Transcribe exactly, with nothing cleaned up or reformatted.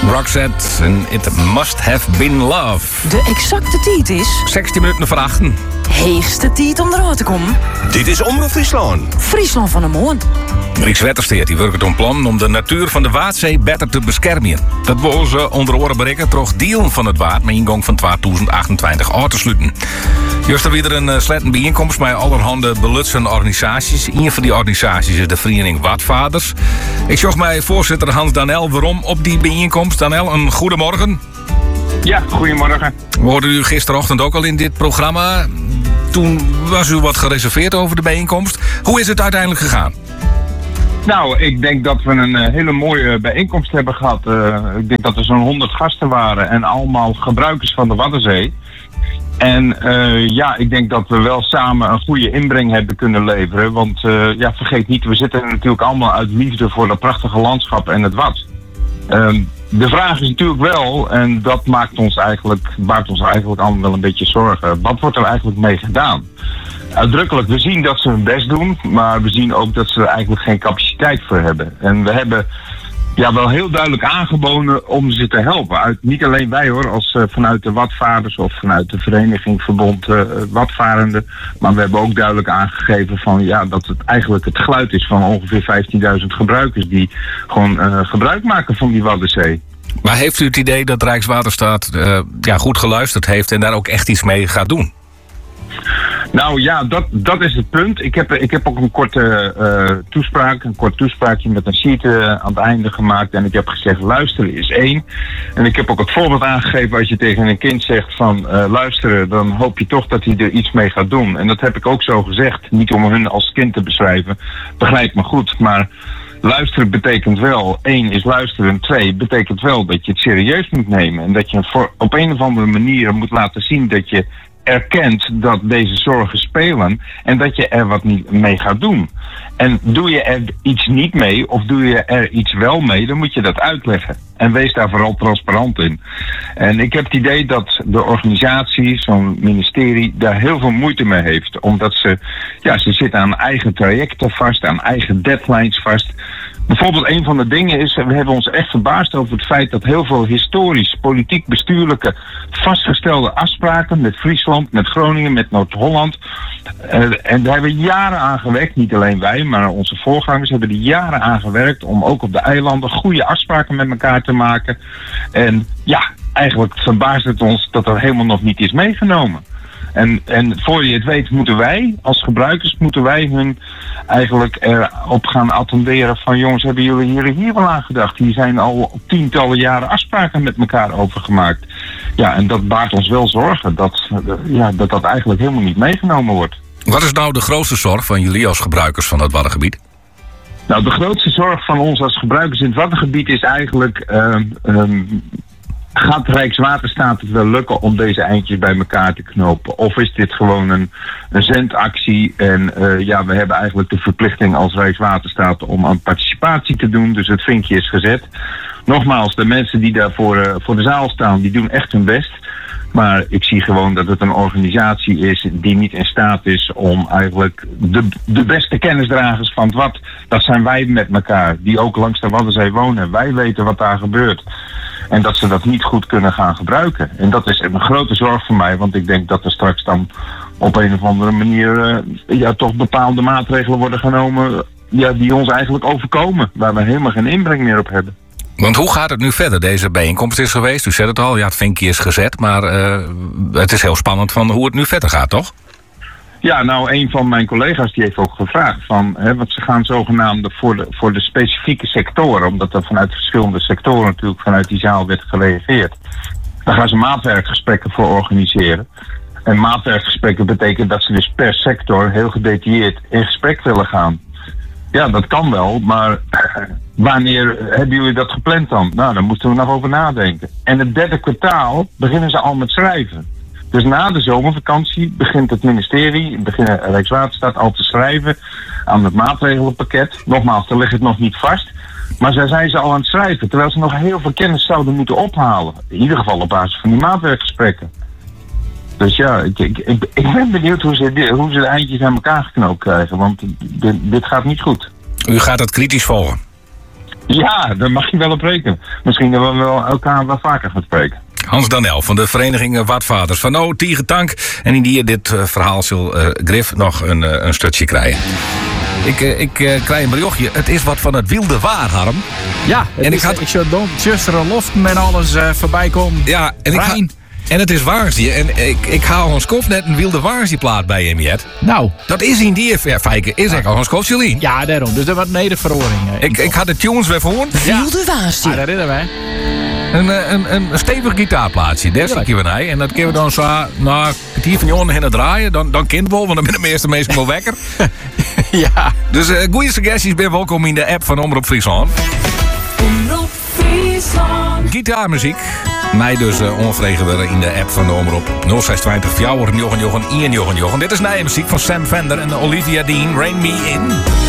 Roxette en It Must Have Been Love. De exacte tijd is... zestien minuten voor achten. Heegste tijd om eruit te komen. Dit is Omroep Friesland. Friesland van de Moon. Rijkswaterstaat die werkt om plan om de natuur van de Waadzee beter te beschermen. Dat wil ze onder oren bereiken door deel van het waard met ingang van tweeduizend achtentwintig af te sluiten. Juist er weer een uh, slechte bijeenkomst met allerhande belutsen organisaties. Een van die organisaties is de Vereniging Waadvaders. Ik zocht mij voorzitter Hans Danel waarom op die bijeenkomst. Danel, een goedemorgen. Ja, goedemorgen. We hoorden u gisterochtend ook al in dit programma. Toen was u wat gereserveerd over de bijeenkomst. Hoe is het uiteindelijk gegaan? Nou, ik denk dat we een uh, hele mooie bijeenkomst hebben gehad. Uh, ik denk dat er zo'n honderd gasten waren en allemaal gebruikers van de Waddenzee. En uh, ja, ik denk dat we wel samen een goede inbreng hebben kunnen leveren. Want uh, ja, vergeet niet, we zitten natuurlijk allemaal uit liefde voor dat prachtige landschap en het Wad. Uh, de vraag is natuurlijk wel, en dat maakt ons eigenlijk, maakt ons eigenlijk allemaal wel een beetje zorgen. Wat wordt er eigenlijk mee gedaan? Uitdrukkelijk, we zien dat ze hun best doen, maar we zien ook dat ze er eigenlijk geen capaciteit voor hebben. En we hebben ja, wel heel duidelijk aangeboden om ze te helpen. Uit, niet alleen wij hoor, als uh, vanuit de Wadvaders of vanuit de vereniging Verbond uh, Wadvarenden. Maar we hebben ook duidelijk aangegeven van ja, dat het eigenlijk het geluid is van ongeveer vijftienduizend gebruikers die gewoon uh, gebruik maken van die Waddenzee. Maar heeft u het idee dat Rijkswaterstaat uh, ja, goed geluisterd heeft en daar ook echt iets mee gaat doen? Nou ja, dat, dat is het punt. Ik heb, ik heb ook een korte uh, toespraak, een kort toespraakje met een sheet uh, aan het einde gemaakt. En ik heb gezegd, luisteren is één. En ik heb ook het voorbeeld aangegeven, als je tegen een kind zegt van uh, luisteren, dan hoop je toch dat hij er iets mee gaat doen. En dat heb ik ook zo gezegd. Niet om hun als kind te beschrijven, begrijp me goed, maar luisteren betekent wel, één is luisteren, twee betekent wel dat je het serieus moet nemen. En dat je voor, op een of andere manier moet laten zien dat je erkent dat deze zorgen spelen en dat je er wat niet mee gaat doen. En doe je er iets niet mee of doe je er iets wel mee, dan moet je dat uitleggen. En wees daar vooral transparant in. En ik heb het idee dat de organisatie, zo'n ministerie, daar heel veel moeite mee heeft. Omdat ze, ja, ze zitten aan eigen trajecten vast, aan eigen deadlines vast. Bijvoorbeeld een van de dingen is, we hebben ons echt verbaasd over het feit dat heel veel historisch, politiek, bestuurlijke, vastgestelde afspraken met Friesland, met Groningen, met Noord-Holland. Uh, en daar hebben we jaren aan gewerkt, niet alleen wij, maar onze voorgangers hebben er jaren aan gewerkt om ook op de eilanden goede afspraken met elkaar te maken. En ja, eigenlijk verbaast het ons dat dat helemaal nog niet is meegenomen. En, en voor je het weet moeten wij, als gebruikers, moeten wij hun eigenlijk erop gaan attenderen van jongens, hebben jullie hier, hier wel aan gedacht? Hier zijn al tientallen jaren afspraken met elkaar over gemaakt. Ja, en dat baart ons wel zorgen dat, ja, dat dat eigenlijk helemaal niet meegenomen wordt. Wat is nou de grootste zorg van jullie als gebruikers van het Waddengebied? Nou, de grootste zorg van ons als gebruikers in het Waddengebied is eigenlijk Uh, um, gaat Rijkswaterstaat het wel lukken om deze eindjes bij elkaar te knopen? Of is dit gewoon een, een zendactie? En uh, ja, we hebben eigenlijk de verplichting als Rijkswaterstaat om aan participatie te doen. Dus het vinkje is gezet. Nogmaals, de mensen die daar voor, uh, voor de zaal staan, die doen echt hun best. Maar ik zie gewoon dat het een organisatie is die niet in staat is om eigenlijk de, de beste kennisdragers van het Wad, dat zijn wij met elkaar, die ook langs de Waddenzee wonen. Wij weten wat daar gebeurt. En dat ze dat niet goed kunnen gaan gebruiken. En dat is een grote zorg voor mij, want ik denk dat er straks dan op een of andere manier uh, ja, toch bepaalde maatregelen worden genomen ja, die ons eigenlijk overkomen, waar we helemaal geen inbreng meer op hebben. Want hoe gaat het nu verder? Deze bijeenkomst is geweest, u zei het al, ja, het vinkje is gezet, maar uh, het is heel spannend van hoe het nu verder gaat, toch? Ja, nou, een van mijn collega's die heeft ook gevraagd van, hè, want ze gaan zogenaamd voor de, voor de specifieke sectoren, omdat er vanuit verschillende sectoren natuurlijk vanuit die zaal werd gereageerd. Daar gaan ze maatwerkgesprekken voor organiseren. En maatwerkgesprekken betekent dat ze dus per sector heel gedetailleerd in gesprek willen gaan. Ja, dat kan wel, maar wanneer hebben jullie dat gepland dan? Nou, daar moeten we nog over nadenken. En het derde kwartaal beginnen ze al met schrijven. Dus na de zomervakantie begint het ministerie, beginnen Rijkswaterstaat al te schrijven aan het maatregelenpakket. Nogmaals, daar ligt het nog niet vast. Maar zij zijn ze al aan het schrijven, terwijl ze nog heel veel kennis zouden moeten ophalen. In ieder geval op basis van die maatwerkgesprekken. Dus ja, ik, ik, ik, ik ben benieuwd hoe ze, hoe ze de eindjes aan elkaar geknoopt krijgen. Want dit, dit gaat niet goed. U gaat het kritisch volgen? Ja, daar mag je wel op rekenen. Misschien dat we wel elkaar wat vaker gaan spreken. Hans Danel van de vereniging Watvaders van O Tiegetank. En in die dit uh, verhaal zal uh, Griff nog een, uh, een stukje krijgen. Ik, uh, ik uh, krijg een berichtje. Het is wat van het wilde waar, Harm. Ja, en ik had ik zou dan tjusteren loften en alles uh, voorbij komen. Ja, en ik ga, en het is waarsje. En ik, ik haal ons kop net een wilde waarsjeplaat bij hem jet. Nou. Dat is in die fijke. Is echt al ons kop Jolien. Ja, daarom. Dus dat was nederverhoring. Uh, ik, ik had de tunes weer voor. Ja. Wilde waarsje. Ja, dat herinneren wij. Een, een, een, een stevig gitaarplaatsje, daar zie je bij. En dat kunnen we dan zo na een kwartier van jongen heen draaien. Dan, dan kind wel, want dan ben de meeste mensen wel wekker. Ja. Dus uh, goede suggesties ben welkom in de app van Omroep Friesland. Omroep Friesland. Gitaarmuziek. Mij dus uh, onvregen we in de app van de Omroep. nul zes twintig vier jochen jochen één jochen jochen. Dit is nieuwe muziek van Sam Fender en Olivia Dean. Rain Me In.